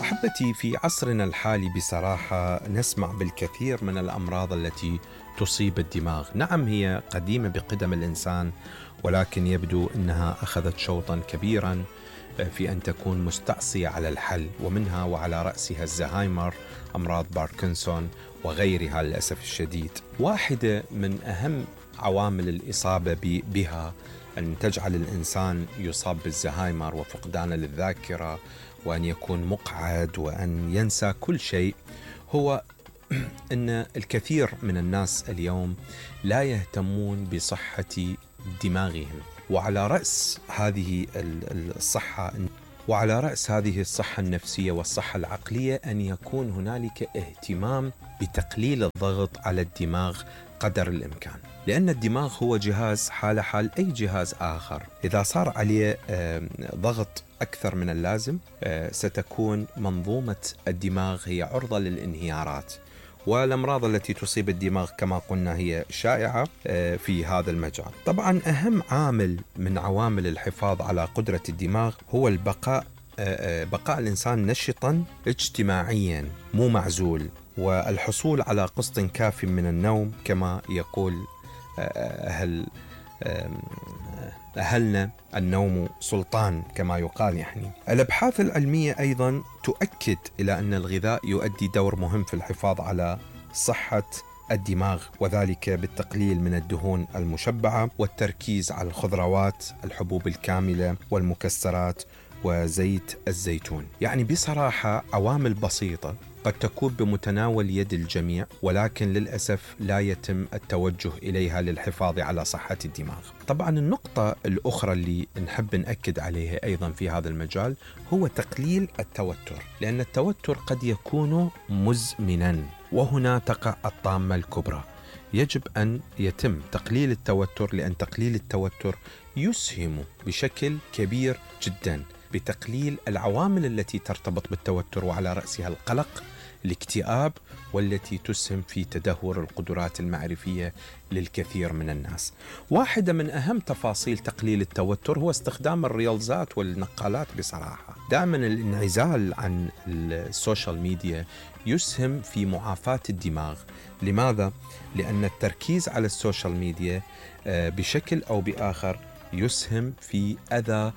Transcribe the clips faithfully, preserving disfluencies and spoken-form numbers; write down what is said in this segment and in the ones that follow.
أحبتي، في عصرنا الحالي بصراحة نسمع بالكثير من الأمراض التي تصيب الدماغ. نعم، هي قديمة بقدم الإنسان، ولكن يبدو أنها أخذت شوطا كبيرا في أن تكون مستعصية على الحل، ومنها وعلى رأسها الزهايمر، أمراض باركنسون وغيرها للأسف الشديد. واحدة من أهم عوامل الإصابة بها أن تجعل الإنسان يصاب بالزهايمر وفقدان للذاكرة وأن يكون مقعد وأن ينسى كل شيء، هو أن الكثير من الناس اليوم لا يهتمون بصحة دماغهم. وعلى رأس هذه الصحة وعلى رأس هذه الصحة النفسية والصحة العقلية أن يكون هنالك اهتمام بتقليل الضغط على الدماغ قدر الإمكان، لأن الدماغ هو جهاز حال حال أي جهاز آخر. إذا صار عليه ضغط أكثر من اللازم ستكون منظومة الدماغ هي عرضة للانهيارات، والأمراض التي تصيب الدماغ كما قلنا هي شائعة في هذا المجال. طبعا أهم عامل من عوامل الحفاظ على قدرة الدماغ هو البقاء بقاء الإنسان نشطا اجتماعيا مو معزول، والحصول على قسط كاف من النوم كما يقول أهل أهلنا، النوم سلطان كما يقال. يعني الأبحاث العلمية أيضا تؤكد إلى أن الغذاء يؤدي دور مهم في الحفاظ على صحة الدماغ، وذلك بالتقليل من الدهون المشبعة والتركيز على الخضروات، الحبوب الكاملة والمكسرات وزيت الزيتون. يعني بصراحة عوامل بسيطة قد تكون بمتناول يد الجميع، ولكن للأسف لا يتم التوجه إليها للحفاظ على صحة الدماغ. طبعا النقطة الأخرى اللي نحب نأكد عليها أيضا في هذا المجال هو تقليل التوتر، لأن التوتر قد يكون مزمنا، وهنا تقع الطامة الكبرى. يجب أن يتم تقليل التوتر، لأن تقليل التوتر يسهم بشكل كبير جدا بتقليل العوامل التي ترتبط بالتوتر، وعلى رأسها القلق، الاكتئاب، والتي تسهم في تدهور القدرات المعرفية للكثير من الناس. واحدة من أهم تفاصيل تقليل التوتر هو استخدام الرياضات والنقالات. بصراحة دائما الانعزال عن السوشيال ميديا يسهم في معافاة الدماغ. لماذا؟ لأن التركيز على السوشيال ميديا بشكل أو بآخر يسهم في أذى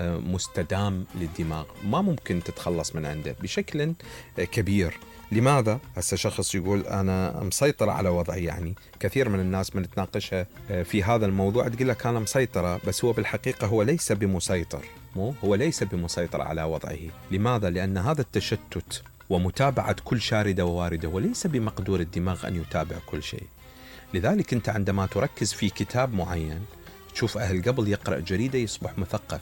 مستدام للدماغ، ما ممكن تتخلص من عنده بشكل كبير. لماذا؟ هسه شخص يقول أنا مسيطرة على وضعي، يعني كثير من الناس من تناقشها في هذا الموضوع تقول لك أنا مسيطرة، بس هو بالحقيقة هو ليس بمسيطر، مو هو ليس بمسيطر على وضعه. لماذا؟ لأن هذا التشتت ومتابعة كل شاردة وواردة وليس بمقدور الدماغ أن يتابع كل شيء. لذلك أنت عندما تركز في كتاب معين، تشوف أهل قبل يقرأ جريدة يصبح مثقف،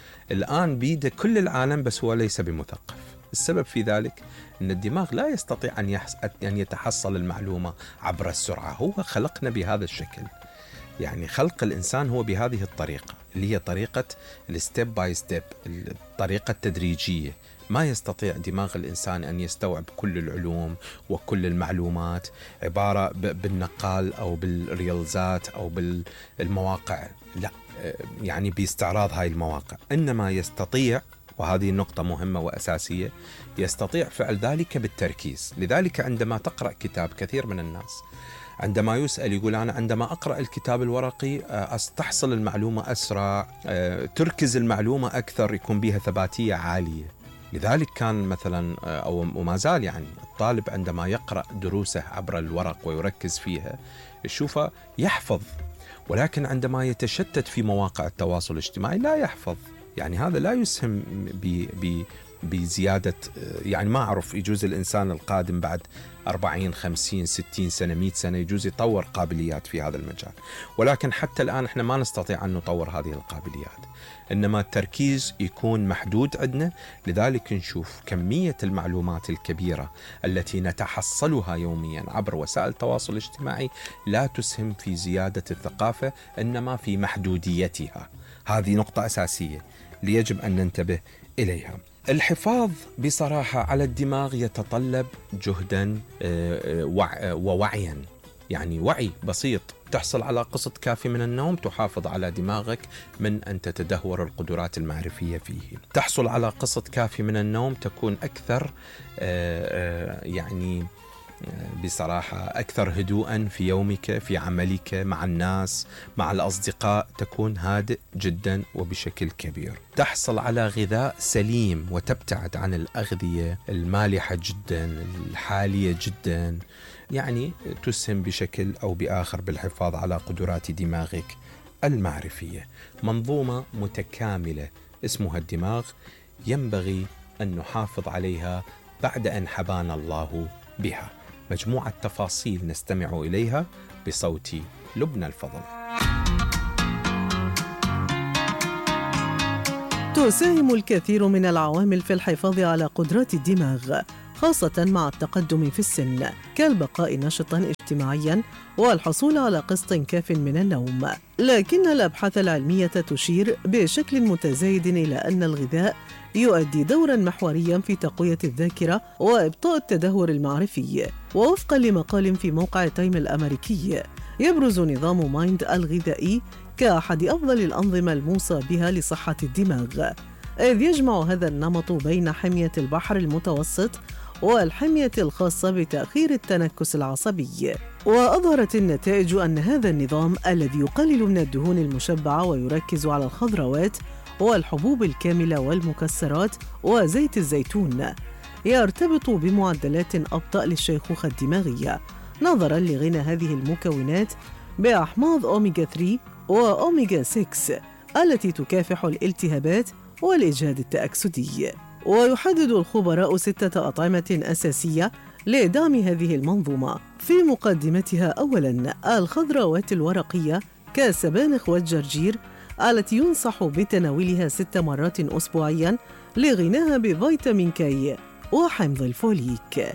الآن بيده كل العالم بس هو ليس بمثقف. السبب في ذلك أن الدماغ لا يستطيع أن, يحس... أن يتحصل المعلومة عبر السرعة. هو خلقنا بهذا الشكل، يعني خلق الإنسان هو بهذه الطريقة اللي هي طريقة الستيب باي ستيب، الطريقة التدريجية. ما يستطيع دماغ الإنسان أن يستوعب كل العلوم وكل المعلومات عبارة بالنقال أو بالريلزات أو بالمواقع، لا، يعني باستعراض هاي المواقع. إنما يستطيع، وهذه النقطة مهمة وأساسية، يستطيع فعل ذلك بالتركيز. لذلك عندما تقرأ كتاب، كثير من الناس عندما يسأل يقول أنا عندما أقرأ الكتاب الورقي أستحصل المعلومة أسرع، تركز المعلومة أكثر، يكون بها ثباتية عالية. لذلك كان مثلا أو وما زال يعني الطالب عندما يقرأ دروسه عبر الورق ويركز فيها يشوفه يحفظ، ولكن عندما يتشتت في مواقع التواصل الاجتماعي لا يحفظ. يعني هذا لا يسهم ب ب بزيادة، يعني ما أعرف، يجوز الإنسان القادم بعد أربعين خمسين ستين سنة مئة سنة يجوز يطور قابليات في هذا المجال، ولكن حتى الآن إحنا ما نستطيع أن نطور هذه القابليات، إنما التركيز يكون محدود عندنا. لذلك نشوف كمية المعلومات الكبيرة التي نتحصلها يوميا عبر وسائل التواصل الاجتماعي لا تسهم في زيادة الثقافة، إنما في محدوديتها. هذه نقطة أساسية ليجب أن ننتبه إليها. الحفاظ بصراحة على الدماغ يتطلب جهدا ووعيا، يعني وعي بسيط، تحصل على قسط كافي من النوم تحافظ على دماغك من أن تتدهور القدرات المعرفية فيه. تحصل على قسط كافي من النوم تكون أكثر يعني بصراحة أكثر هدوءا في يومك، في عملك، مع الناس، مع الأصدقاء، تكون هادئ جدا وبشكل كبير. تحصل على غذاء سليم وتبتعد عن الأغذية المالحة جدا، الحالية جدا، يعني تسهم بشكل أو بآخر بالحفاظ على قدرات دماغك المعرفية. منظومة متكاملة اسمها الدماغ، ينبغي أن نحافظ عليها بعد أن حبانا الله بها. مجموعة تفاصيل نستمع إليها بصوت لبنى الفضل. تساهم الكثير من العوامل في الحفاظ على قدرات الدماغ، خاصة مع التقدم في السن، كالبقاء نشطاً اجتماعياً والحصول على قسط كاف من النوم. لكن الأبحاث العلمية تشير بشكل متزايد إلى أن الغذاء يؤدي دوراً محورياً في تقوية الذاكرة وإبطاء التدهور المعرفي. ووفقاً لمقال في موقع تايم الأمريكي، يبرز نظام مايند الغذائي كأحد أفضل الأنظمة الموصى بها لصحة الدماغ، إذ يجمع هذا النمط بين حمية البحر المتوسط والحمية الخاصة بتأخير التنكس العصبي. وأظهرت النتائج أن هذا النظام الذي يقلل من الدهون المشبعة ويركز على الخضروات والحبوب الكاملة والمكسرات وزيت الزيتون يرتبط بمعدلات أبطأ للشيخوخة الدماغية، نظراً لغنى هذه المكونات بأحماض أوميغا ثلاثة وأوميغا ستة التي تكافح الالتهابات والإجهاد التأكسدي. ويحدد الخبراء ستة أطعمة أساسية لدعم هذه المنظومة، في مقدمتها أولاً الخضروات الورقية كالسبانخ والجرجير التي ينصح بتناولها ست مرات أسبوعياً لغناها بفيتامين كي وحمض الفوليك.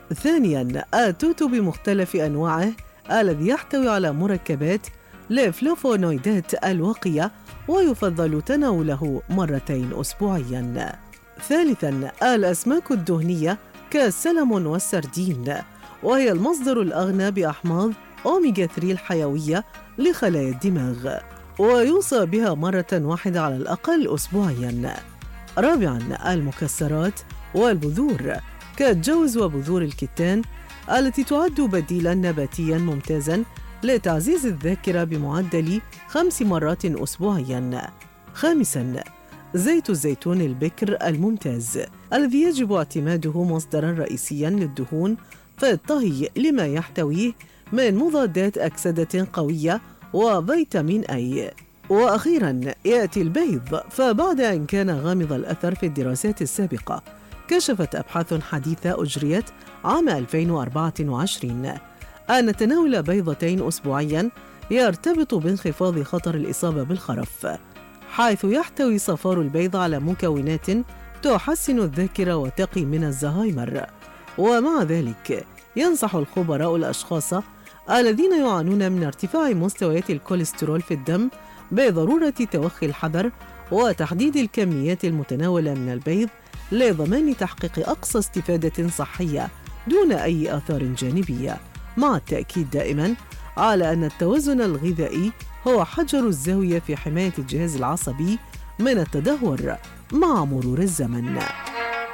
ثانياً التوت بمختلف أنواعه الذي يحتوي على مركبات لفلوفونويدات الواقية ويفضل تناوله مرتين أسبوعياً. ثالثاً الأسماك الدهنية كالسلمون والسردين، وهي المصدر الأغنى بأحماض أوميغا ثلاثة الحيوية لخلايا الدماغ، ويوصى بها مرة واحدة على الأقل أسبوعياً. رابعاً المكسرات والبذور كالجوز وبذور الكتان التي تعد بديلاً نباتياً ممتازاً لتعزيز الذاكرة بمعدل خمس مرات أسبوعياً. خامساً زيت الزيتون البكر الممتاز الذي يجب اعتماده مصدراً رئيسياً للدهون في الطهي لما يحتويه من مضادات أكسدة قوية وفيتامين أي. وأخيراً يأتي البيض، فبعد أن كان غامض الأثر في الدراسات السابقة، كشفت أبحاث حديثة أجريت عام ألفين وأربعة وعشرين أن تناول بيضتين أسبوعياً يرتبط بانخفاض خطر الإصابة بالخرف، حيث يحتوي صفار البيض على مكونات تحسن الذاكرة وتقي من الزهايمر. ومع ذلك ينصح الخبراء الأشخاص الذين يعانون من ارتفاع مستويات الكوليسترول في الدم بضرورة توخي الحذر وتحديد الكميات المتناولة من البيض لضمان تحقيق أقصى استفادة صحية دون أي آثار جانبية، مع التأكيد دائماً على أن التوازن الغذائي هو حجر الزاوية في حماية الجهاز العصبي من التدهور مع مرور الزمن.